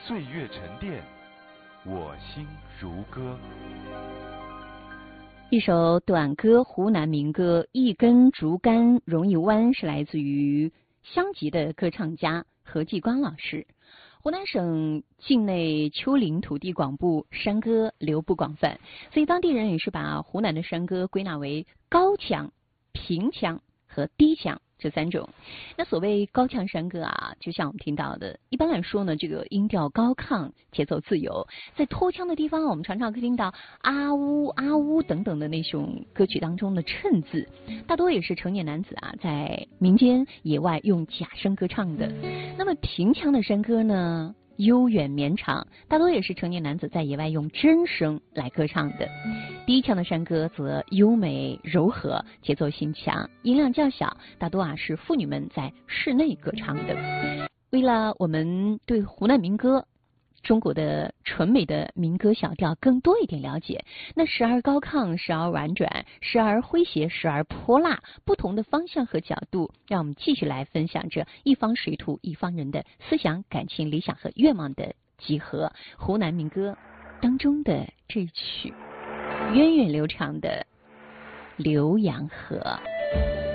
岁月沉淀，我心如歌。 一首短歌，湖南民歌《一根竹竿容易弯》是来自于湘籍的歌唱家何继光老师。湖南省境内丘陵土地广布，山歌流布广泛，所以当地人也是把湖南的山歌归纳为高腔、平腔和低腔这三种。那所谓高腔山歌啊，就像我们听到的，一般来说呢，这个音调高亢，节奏自由。在拖腔的地方，我们常常可以听到啊呜啊呜等等的那种歌曲当中的衬字，大多也是成年男子啊在民间野外用假声歌唱的。那么平腔的山歌呢，悠远绵长，大多也是成年男子在野外用真声来歌唱的。低腔的山歌则优美柔和，节奏性强，音量较小，大多是妇女们在室内歌唱的。为了我们对湖南民歌中国的纯美的民歌小调更多一点了解，那时而高亢，时而婉转，时而诙谐，时而泼辣，不同的方向和角度，让我们继续来分享着一方水土一方人的思想、感情、理想和愿望的集合。湖南民歌当中的这曲源远流长的《浏阳河》。